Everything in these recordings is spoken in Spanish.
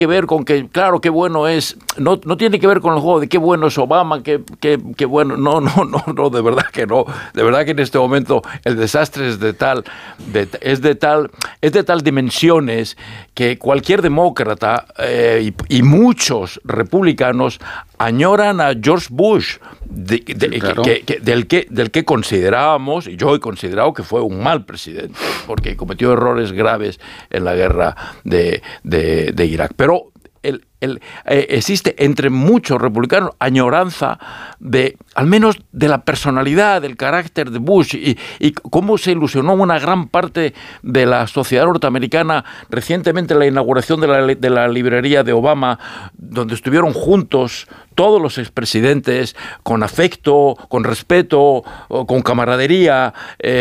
que ver con que, claro, qué bueno es, no tiene que ver con el juego de qué bueno es Obama, qué bueno, no, de verdad que no, de verdad que en este momento el desastre es de tal dimensiones que cualquier demócrata y muchos republicanos añoran a George Bush, claro, del que considerábamos, y yo he considerado que fue un mal presidente, porque cometió errores graves en la guerra de Irak. Pero existe entre muchos republicanos añoranza al menos de la personalidad, del carácter de Bush y cómo se ilusionó una gran parte de la sociedad norteamericana recientemente en la inauguración de la librería de Obama, donde estuvieron juntos todos los expresidentes con afecto, con respeto, con camaradería,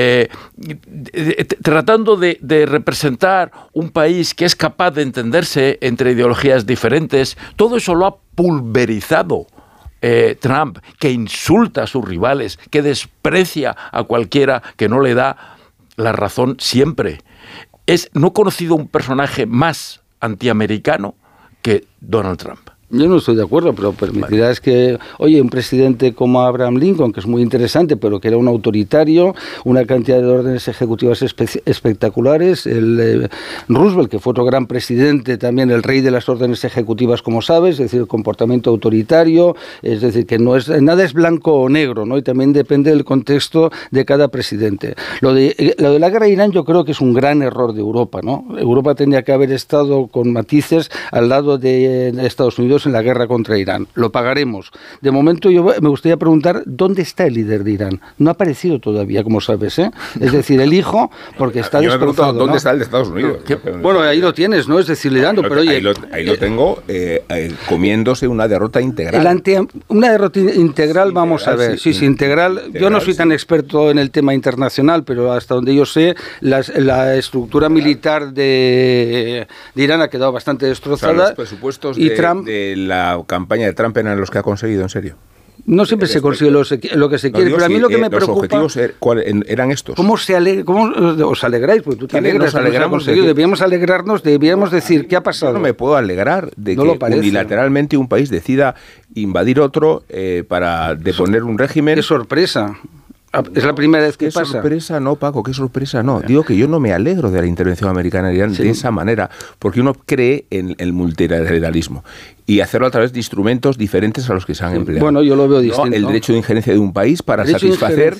tratando de representar un país que es capaz de entenderse entre ideologías diferentes. Todo eso lo ha pulverizado Trump, que insulta a sus rivales, que desprecia a cualquiera que no le da la razón siempre. No he conocido un personaje más antiamericano que Donald Trump. Yo no estoy de acuerdo, pero permitirás que, oye, un presidente como Abraham Lincoln, que es muy interesante, pero que era un autoritario, una cantidad de órdenes ejecutivas espectaculares, Roosevelt, que fue otro gran presidente, también el rey de las órdenes ejecutivas, como sabes, es decir, el comportamiento autoritario, es decir, que nada es blanco o negro, ¿no? Y también depende del contexto de cada presidente. Lo de la guerra de Irán yo creo que es un gran error de Europa, ¿no? Europa tendría que haber estado con matices al lado de Estados Unidos en la guerra contra Irán. Lo pagaremos. De momento yo me gustaría preguntar ¿dónde está el líder de Irán? No ha aparecido todavía, como sabes, ¿eh? Es decir, el hijo, porque está destrozado, ¿dónde ¿no? está el de Estados Unidos? Bueno, ahí lo tienes, ¿no? Es decir, Leandro, pero oye... Ahí lo tengo, comiéndose una derrota integral. Una derrota integral, vamos a ver. Sí, integral. Yo no soy tan experto en el tema internacional, pero hasta donde yo sé, la estructura militar de Irán ha quedado bastante destrozada. O sea, los presupuestos y Trump, de la campaña de Trump eran los que ha conseguido, en serio. No siempre se consigue lo que se quiere, pero a mí lo que me preocupa... ¿Los objetivos eran estos? ¿Cómo os alegráis? Porque tú te alegras, debíamos alegrarnos, debíamos decir, ¿qué ha pasado? Yo no me puedo alegrar de que unilateralmente un país decida invadir otro para deponer un régimen. ¡Qué sorpresa! Es la primera vez que pasa. ¿Qué sorpresa no, Paco? ¿Qué sorpresa no? Digo que yo no me alegro de la intervención americana en Irán de esa manera, porque uno cree en el multilateralismo y hacerlo a través de instrumentos diferentes a los que se han empleado. Bueno, yo lo veo distinto. El derecho de injerencia de un país para satisfacer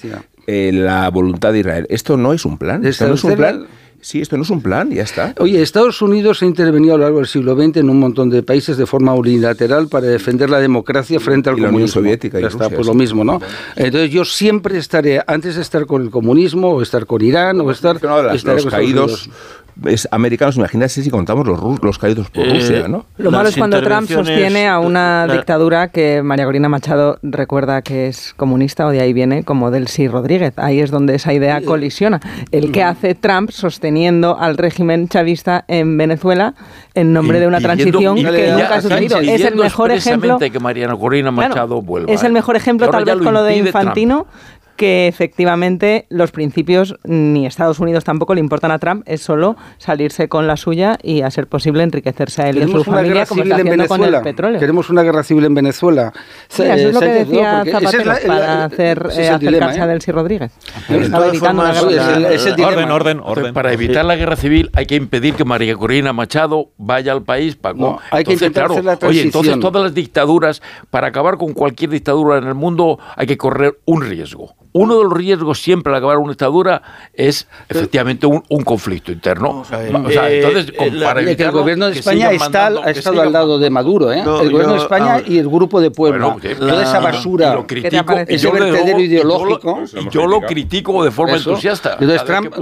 la voluntad de Israel. Esto no es un plan. Esto no es un plan. Sí, esto no es un plan, ya está. Oye, Estados Unidos ha intervenido a lo largo del siglo XX en un montón de países de forma unilateral para defender la democracia frente al comunismo. La Unión Soviética y Rusia, pues lo mismo, ¿no? Entonces yo siempre estaré, antes de estar con el comunismo, o estar con Irán, o estar... los caídos americanos, imagínate si contamos los caídos por Rusia, ¿no? Lo malo es cuando Trump sostiene a una dictadura que María Corina Machado recuerda que es comunista, o de ahí viene, como Delcy Rodríguez. Ahí es donde esa idea colisiona. El que hace Trump sosteniendo al régimen chavista en Venezuela en nombre de una transición que nunca ha sucedido. Es el mejor ejemplo... que María Corina Machado vuelva. Es el mejor ejemplo, tal vez con lo de Infantino, que efectivamente los principios ni Estados Unidos tampoco le importan a Trump, es solo salirse con la suya y, a ser posible, enriquecerse a él y a su familia, como está haciendo con el petróleo. Queremos una guerra civil en Venezuela. Mira, eso es lo que decía Zapatero para acercarse a Delcy Rodríguez. Estaba evitando una guerra civil. Orden. Para evitar la guerra civil hay que impedir que María Corina Machado vaya al país, Paco. No, hay que intentar hacer la transición. Entonces todas las dictaduras, para acabar con cualquier dictadura en el mundo, hay que correr un riesgo. Uno de los riesgos siempre al acabar una dictadura es efectivamente un conflicto interno. Entonces, para evitar que el gobierno de España ha estado al lado de Maduro, ¿eh? El gobierno de España y el grupo de Puebla. Toda esa basura, lo critico, ese vertedero ideológico. Yo lo critico de forma entusiasta. Entonces, Trump,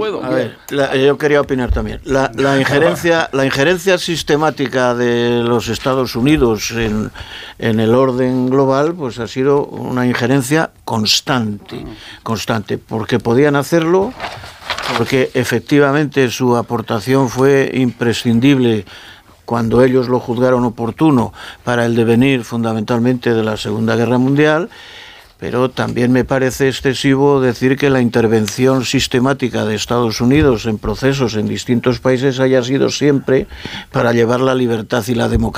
yo quería opinar también. La injerencia sistemática de los Estados Unidos en el orden global, pues ha sido una injerencia constante, porque podían hacerlo, porque efectivamente su aportación fue imprescindible cuando ellos lo juzgaron oportuno para el devenir fundamentalmente de la Segunda Guerra Mundial, pero también me parece excesivo decir que la intervención sistemática de Estados Unidos en procesos en distintos países haya sido siempre para llevar la libertad y la democracia.